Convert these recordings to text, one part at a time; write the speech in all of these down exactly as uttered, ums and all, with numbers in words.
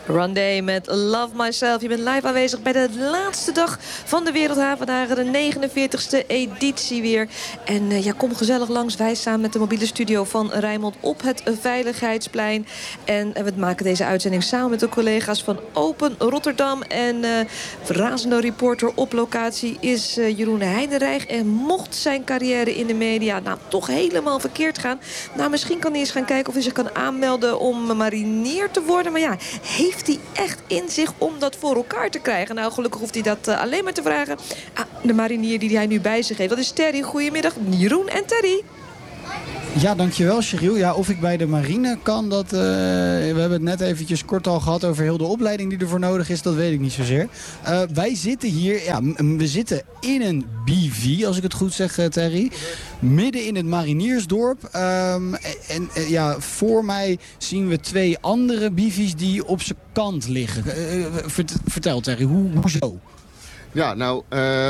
Rondé met Love Myself. Je bent live aanwezig bij de laatste dag van de Wereldhavendagen. De negenenveertigste editie weer. En uh, ja, kom gezellig langs. Wij staan met de mobiele studio van Rijnmond op het Veiligheidsplein. En uh, we maken deze uitzending samen met de collega's van Open Rotterdam. En uh, razende reporter op locatie is uh, Jeroen Heidenreich. En mocht zijn carrière in de media nou toch helemaal verkeerd gaan... nou, misschien kan hij eens gaan kijken of hij zich kan aanmelden om marinier te worden. Maar ja, heeft hij echt in zich om dat voor elkaar te krijgen? Nou, gelukkig hoeft hij dat uh, alleen maar te vragen aan de marinier die hij nu bij zich heeft. Dat is Terry. Goedemiddag, Jeroen en Terry. Ja, dankjewel, Cheryl. Ja, of ik bij de marine kan, dat... Uh, we hebben het net eventjes kort al gehad over heel de opleiding die ervoor nodig is. Dat weet ik niet zozeer. Uh, wij zitten hier, ja, we zitten in een B V, als ik het goed zeg, Terry. Midden in het mariniersdorp. Um, en uh, ja, voor mij zien we twee andere B V's die op zijn kant liggen. Uh, vertel, Terry, hoe, hoezo? Ja, nou,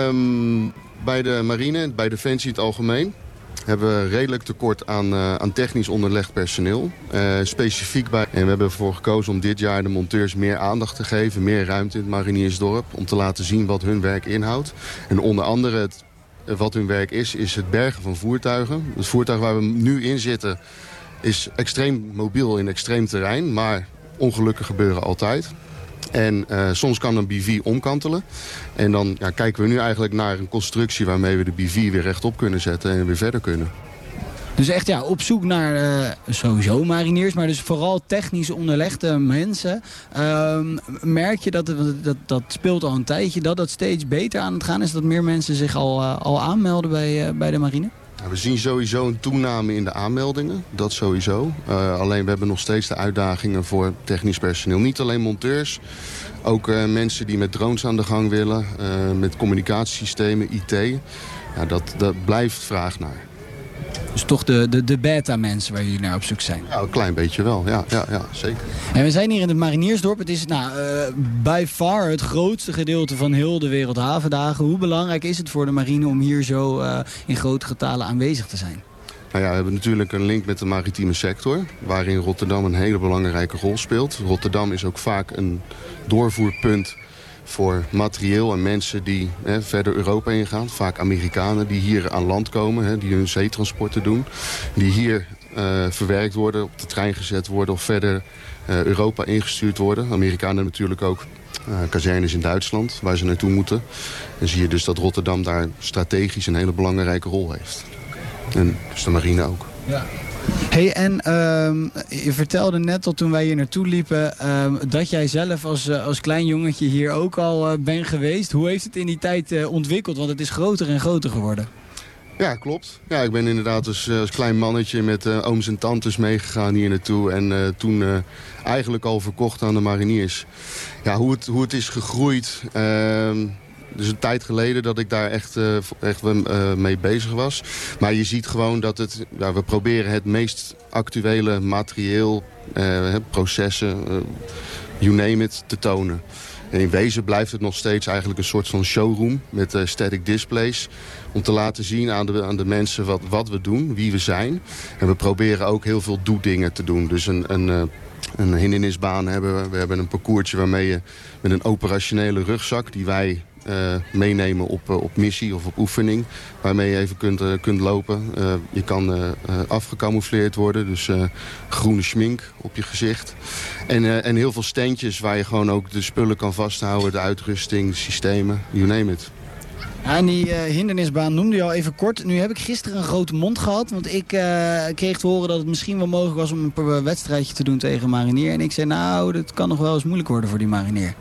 um, bij de marine, bij Defensie in het algemeen... hebben we redelijk tekort aan, uh, aan technisch onderlegd personeel. Uh, specifiek bij... En we hebben ervoor gekozen om dit jaar de monteurs meer aandacht te geven. Meer ruimte in het mariniersdorp. Om te laten zien wat hun werk inhoudt. En onder andere het, wat hun werk is, is het bergen van voertuigen. Het voertuig waar we nu in zitten is extreem mobiel in extreem terrein. Maar ongelukken gebeuren altijd. En uh, soms kan een B V omkantelen. En dan ja, kijken we nu eigenlijk naar een constructie waarmee we de B V weer rechtop kunnen zetten en weer verder kunnen. Dus echt ja, op zoek naar uh, sowieso mariniers, maar dus vooral technisch onderlegde mensen. Uh, merk je dat, het, dat, dat speelt al een tijdje, dat dat steeds beter aan het gaan is, dat meer mensen zich al, uh, al aanmelden bij, uh, bij de marine? We zien sowieso een toename in de aanmeldingen, dat sowieso. Uh, alleen we hebben nog steeds de uitdagingen voor technisch personeel. Niet alleen monteurs, ook uh, mensen die met drones aan de gang willen, uh, met communicatiesystemen, I T. Ja, dat, dat blijft vraag naar. Dus toch de, de, de beta-mensen waar jullie naar op zoek zijn? Ja, een klein beetje wel. Ja, ja, ja, zeker. En we zijn hier in het Mariniersdorp. Het is nou, uh, by far het grootste gedeelte van heel de Wereldhavendagen. Hoe belangrijk is het voor de marine om hier zo uh, in grote getalen aanwezig te zijn? Nou ja, we hebben natuurlijk een link met de maritieme sector, waarin Rotterdam een hele belangrijke rol speelt. Rotterdam is ook vaak een doorvoerpunt voor materieel en mensen die hè, verder Europa ingaan. Vaak Amerikanen die hier aan land komen, hè, die hun zeetransporten doen. Die hier uh, verwerkt worden, op de trein gezet worden of verder uh, Europa ingestuurd worden. Amerikanen natuurlijk ook uh, kazernes in Duitsland, waar ze naartoe moeten. En zie je dus dat Rotterdam daar strategisch een hele belangrijke rol heeft. En dus de marine ook. Ja. Hey, en uh, je vertelde net al toen wij hier naartoe liepen uh, dat jij zelf als, uh, als klein jongetje hier ook al uh, bent geweest. Hoe heeft het in die tijd uh, ontwikkeld? Want het is groter en groter geworden. Ja, klopt. Ja, ik ben inderdaad als, als klein mannetje met uh, ooms en tantes meegegaan hier naartoe. En uh, toen uh, eigenlijk al verkocht aan de mariniers. Ja, hoe het, hoe het is gegroeid... Uh, Dus een tijd geleden dat ik daar echt, uh, echt uh, mee bezig was. Maar je ziet gewoon dat het, ja, we proberen het meest actuele materieel, uh, processen, uh, you name it, te tonen. En in wezen blijft het nog steeds eigenlijk een soort van showroom met uh, static displays. Om te laten zien aan de, aan de mensen wat, wat we doen, wie we zijn. En we proberen ook heel veel doedingen te doen. Dus een... een uh, Een hindernisbaan hebben we. We hebben een parcoursje waarmee je met een operationele rugzak... die wij uh, meenemen op, uh, op missie of op oefening... waarmee je even kunt, uh, kunt lopen. Uh, je kan uh, uh, afgecamoufleerd worden. Dus uh, groene schmink op je gezicht. En, uh, en heel veel steentjes waar je gewoon ook de spullen kan vasthouden. De uitrusting, de systemen, you name it. Ja, en die uh, hindernisbaan noemde je al even kort. Nu heb ik gisteren een grote mond gehad. Want ik uh, kreeg te horen dat het misschien wel mogelijk was om een wedstrijdje te doen tegen een marinier. En ik zei, nou, dat kan nog wel eens moeilijk worden voor die marinier.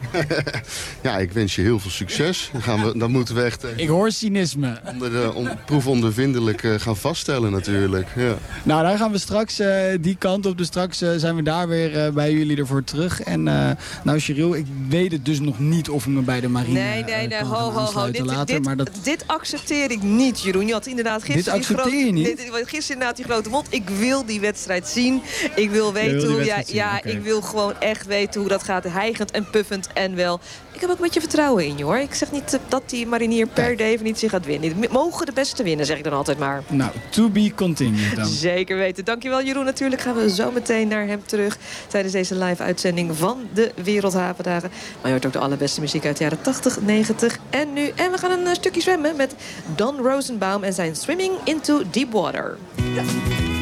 Ja, ik wens je heel veel succes. Dan, gaan we, dan moeten we echt... Uh, ik hoor cynisme. Onder de, on, proefondervindelijk uh, gaan vaststellen natuurlijk. Ja. Nou, daar gaan we straks uh, die kant op. Dus straks uh, zijn we daar weer uh, bij jullie ervoor terug. En uh, nou, Cheryl, ik weet het dus nog niet of ik me bij de marine nee, nee, nee, uh, ho, ho, ho. Dit, later. dit, maar dat... Dit accepteer ik niet, Jeroen. Je had inderdaad gisteren Dit accepteer die grote, je niet? Dit, gisteren inderdaad die grote mond. Ik wil die wedstrijd zien. Ik wil weten wil hoe... Ja, zien, ja okay. ik wil gewoon echt weten hoe dat gaat. Hijgend en puffend en wel. Ik heb ook een beetje vertrouwen in je, hoor. Ik zeg niet dat die Marinier per definitie gaat winnen. Die mogen de beste winnen, zeg ik dan altijd maar. Nou, to be continued dan. Zeker weten. Dankjewel, Jeroen. Natuurlijk gaan we zo meteen naar hem terug tijdens deze live-uitzending van de Wereldhavendagen. Maar je hoort ook de allerbeste muziek uit de jaren tachtig, negentig en nu. En we gaan een stukje zwemmen met Don Rosenbaum en zijn Swimming into Deep Water. Ja.